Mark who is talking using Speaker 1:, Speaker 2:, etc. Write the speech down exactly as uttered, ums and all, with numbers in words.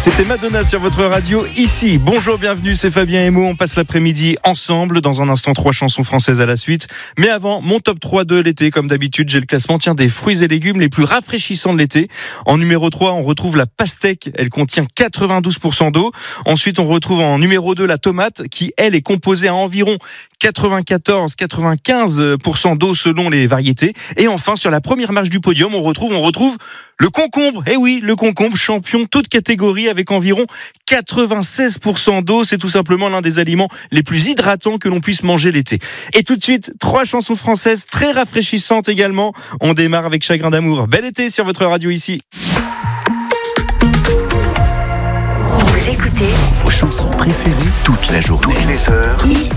Speaker 1: C'était Madonna sur votre radio ici. Bonjour, bienvenue, c'est Fabien et Mo. On passe l'après-midi ensemble. Dans un instant, trois chansons françaises à la suite. Mais avant, mon top trois de l'été. Comme d'habitude, j'ai le classement tiens, des fruits et légumes les plus rafraîchissants de l'été. En numéro trois, on retrouve la pastèque. Elle contient quatre-vingt-douze pour cent d'eau. Ensuite, on retrouve en numéro deux la tomate qui, elle, est composée à environ quatre-vingt-quatorze à quatre-vingt-quinze pour cent d'eau selon les variétés. Et enfin, sur la première marche du podium, on retrouve, on retrouve le concombre. Eh oui, le concombre, champion toute catégorie avec environ quatre-vingt-seize pour cent d'eau. C'est tout simplement l'un des aliments les plus hydratants que l'on puisse manger l'été. Et tout de suite, trois chansons françaises très rafraîchissantes également. On démarre avec Chagrin d'amour. Bel été sur votre radio ici.
Speaker 2: Vous écoutez
Speaker 3: vos chansons préférées toute la journée.
Speaker 2: toutes les heures.
Speaker 3: Ici.